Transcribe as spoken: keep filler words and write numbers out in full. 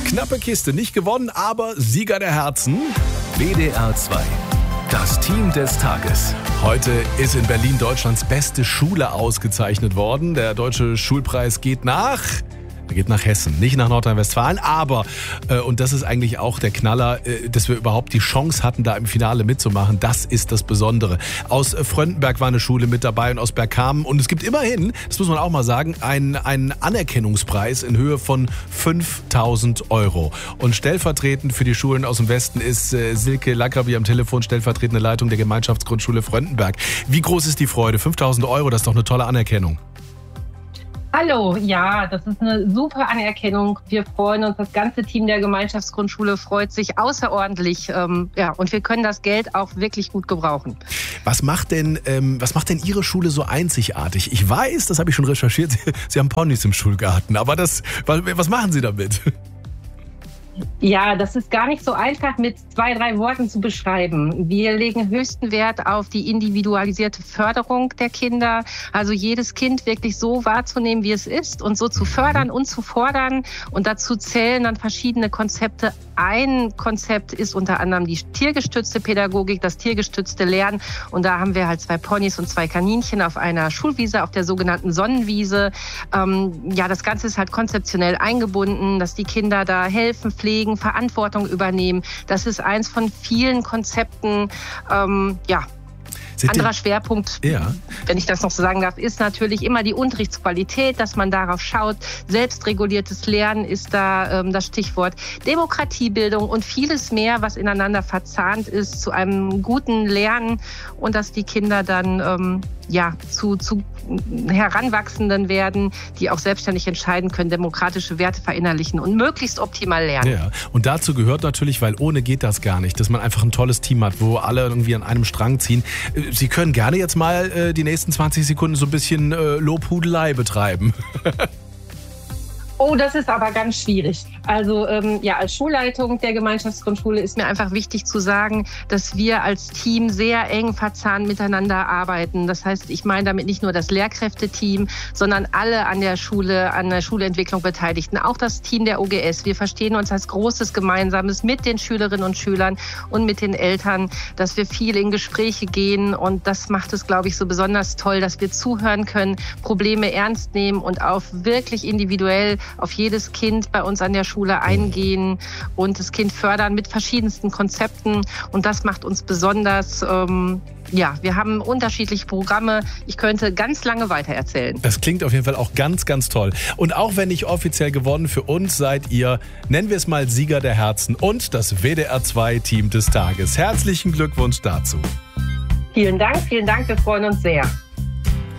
Knappe Kiste, nicht gewonnen, aber Sieger der Herzen. W D R zwei. Das Team des Tages. Heute ist in Berlin Deutschlands beste Schule ausgezeichnet worden. Der Deutsche Schulpreis geht nach... Er geht nach Hessen, nicht nach Nordrhein-Westfalen, aber, äh, und das ist eigentlich auch der Knaller, äh, dass wir überhaupt die Chance hatten, da im Finale mitzumachen. Das ist das Besondere. Aus äh, Fröndenberg war eine Schule mit dabei und aus Bergkamen. Und es gibt immerhin, das muss man auch mal sagen, einen, einen Anerkennungspreis in Höhe von fünftausend Euro. Und stellvertretend für die Schulen aus dem Westen ist äh, Silke Lackerby am Telefon, stellvertretende Leitung der Gemeinschaftsgrundschule Fröndenberg. Wie groß ist die Freude? fünftausend Euro, das ist doch eine tolle Anerkennung. Hallo, ja, das ist eine super Anerkennung. Wir freuen uns, das ganze Team der Gemeinschaftsgrundschule freut sich außerordentlich. Ähm, ja, und wir können das Geld auch wirklich gut gebrauchen. Was macht denn, ähm, was macht denn Ihre Schule so einzigartig? Ich weiß, das habe ich schon recherchiert, Sie, Sie haben Ponys im Schulgarten, aber das, was, was machen Sie damit? Ja, das ist gar nicht so einfach mit zwei, drei Worten zu beschreiben. Wir legen höchsten Wert auf die individualisierte Förderung der Kinder. Also jedes Kind wirklich so wahrzunehmen, wie es ist und so zu fördern und zu fordern. Und dazu zählen dann verschiedene Konzepte. Ein Konzept ist unter anderem die tiergestützte Pädagogik, das tiergestützte Lernen. Und da haben wir halt zwei Ponys und zwei Kaninchen auf einer Schulwiese, auf der sogenannten Sonnenwiese. Ähm, ja, das Ganze ist halt konzeptionell eingebunden, dass die Kinder da helfen, pflegen, Verantwortung übernehmen. Das ist eins von vielen Konzepten, ähm, ja. Sind Anderer Schwerpunkt, ja. wenn ich das noch so sagen darf, ist natürlich immer die Unterrichtsqualität, dass man darauf schaut. Selbstreguliertes Lernen ist da ähm, das Stichwort. Demokratiebildung und vieles mehr, was ineinander verzahnt ist zu einem guten Lernen und dass die Kinder dann ähm, ja, zu, zu Heranwachsenden werden, die auch selbstständig entscheiden können, demokratische Werte verinnerlichen und möglichst optimal lernen. Ja, und dazu gehört natürlich, weil ohne geht das gar nicht, dass man einfach ein tolles Team hat, wo alle irgendwie an einem Strang ziehen. Sie können gerne jetzt mal äh, die nächsten zwanzig Sekunden so ein bisschen äh, Lobhudelei betreiben. Oh, das ist aber ganz schwierig. Also ähm, ja, als Schulleitung der Gemeinschaftsgrundschule ist mir einfach wichtig zu sagen, dass wir als Team sehr eng verzahnt miteinander arbeiten. Das heißt, ich meine damit nicht nur das Lehrkräfteteam, sondern alle an der Schule, an der Schulentwicklung Beteiligten. Auch das Team der O G S. Wir verstehen uns als großes Gemeinsames mit den Schülerinnen und Schülern und mit den Eltern, dass wir viel in Gespräche gehen. Und das macht es, glaube ich, so besonders toll, dass wir zuhören können, Probleme ernst nehmen und auf wirklich individuell auf jedes Kind bei uns an der Schule eingehen und das Kind fördern mit verschiedensten Konzepten. Und das macht uns besonders, ähm, ja, wir haben unterschiedliche Programme. Ich könnte ganz lange weitererzählen. Das klingt auf jeden Fall auch ganz, ganz toll. Und auch wenn nicht offiziell gewonnen, für uns seid ihr, nennen wir es mal Sieger der Herzen und das W D R zwei Team des Tages. Herzlichen Glückwunsch dazu. Vielen Dank, vielen Dank, wir freuen uns sehr.